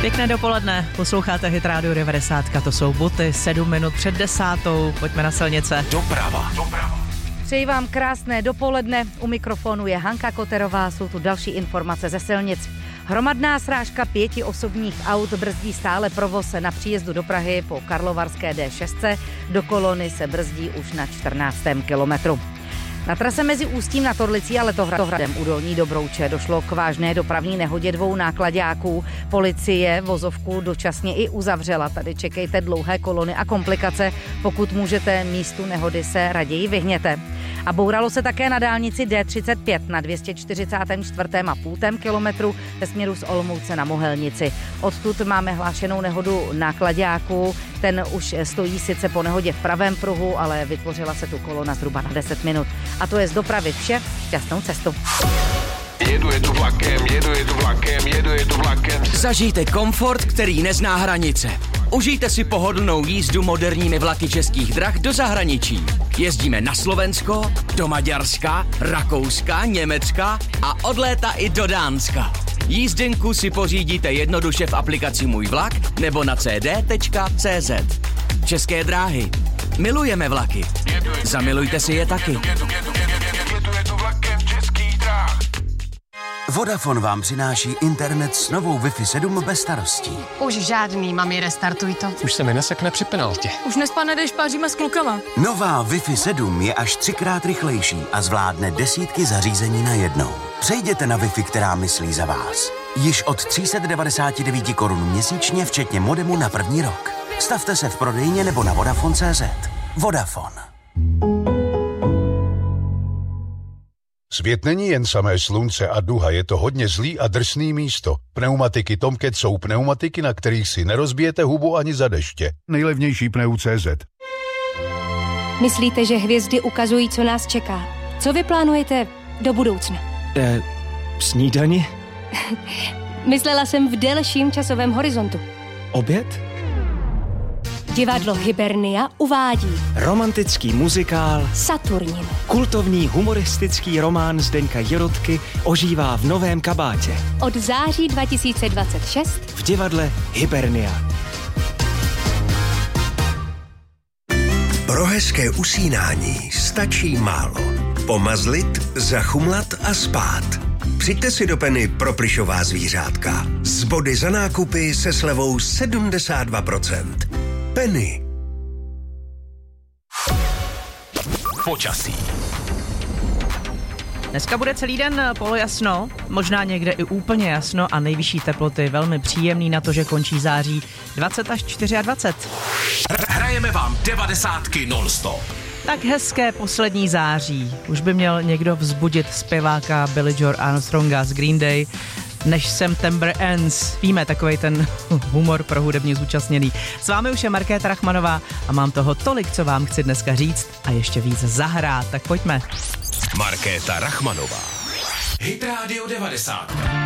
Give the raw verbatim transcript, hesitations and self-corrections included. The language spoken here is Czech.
Pěkné dopoledne, posloucháte Hit Radio devadesát, to jsou boty, sedm minut před desátou, pojďme na silnice. Doprava. Doprava. Přeji vám krásné dopoledne, u mikrofonu je Hanka Koterová, jsou tu další informace ze silnic. Hromadná srážka pěti osobních aut brzdí stále provoz na příjezdu do Prahy po karlovarské D šest, do kolony se brzdí už na čtrnáctém kilometru. Na trase mezi Ústím nad Orlicí a Letohradem u Dolní Dobrouče došlo k vážné dopravní nehodě dvou náklaďáků. Policie vozovku dočasně i uzavřela. Tady čekejte dlouhé kolony a komplikace. Pokud můžete místu nehody, se raději vyhněte. A bouralo se také na dálnici D třicet pět na dvě stě čtyřicátém čtvrtém a půl kilometru ve směru z Olomouce na Mohelnici. Odtud máme hlášenou nehodu náklaďáků. Ten už stojí sice po nehodě v pravém pruhu, ale vytvořila se tu kolona zhruba na deset minut. A to je z dopravy vše, šťastnou cestu. Jedu, jedu vlakem, jedu, jedu vlakem, jedu, jedu vlakem. Zažijte komfort, který nezná hranice. Užijte si pohodlnou jízdu moderními vlaky Českých drah do zahraničí. Jezdíme na Slovensko, do Maďarska, Rakouska, Německa a od léta i do Dánska. Jízdenku si pořídíte jednoduše v aplikaci Můj vlak nebo na c d tečka c z. České dráhy. Milujeme vlaky. Zamilujte si je taky. Vodafone vám přináší internet s novou Wi-Fi sedm bez starostí. Už žádný, mami, restartuj to. Už se mi nesekne při penaltě. Už nespane, když páříme s klukama. Nová Wi-Fi sedm je až třikrát rychlejší a zvládne desítky zařízení na jednou. Přejděte na Wi-Fi, která myslí za vás. Již od tři sta devadesát devět korun měsíčně, včetně modemu na první rok. Stavte se v prodejně nebo na Vodafone tečka cé zet. Vodafone. Svět není jen samé slunce a duha, je to hodně zlý a drsný místo. Pneumatiky Tomcat jsou pneumatiky, na kterých si nerozbijete hubu ani za deště. Nejlevnější pneu tečka cé zet. Myslíte, že hvězdy ukazují, co nás čeká? Co vy plánujete do budoucna? Eh, snídani? Myslela jsem v delším časovém horizontu. Oběd? Divadlo Hibernia uvádí Romantický muzikál Saturnin. Kultovní humoristický román Zdeňka Jirotky ožívá v novém kabátě. Od září dva tisíce dvacet šest v divadle Hibernia. Pro hezké usínání stačí málo. Pomazlit, zachumlat a spát. Přijďte si do Penny pro plyšová zvířátka. Z body za nákupy se slevou sedmdesát dva procent. Penny. Počasí. Dneska bude celý den polojasno, možná někde i úplně jasno a nejvyšší teploty velmi příjemný na to, že končí září dvacet až dvacet čtyři. Hrajeme vám devadesátky non-stop. Tak hezké poslední září. Už by měl někdo vzbudit zpěváka Billy Joe Armstronga z Green Day, než September Ends. Víme, takovej ten humor pro hudebně zúčastněný. S vámi už je Markéta Rachmanová a mám toho tolik, co vám chci dneska říct a ještě víc zahrát, tak pojďme. Markéta Rachmanová. Hit Radio devadesát.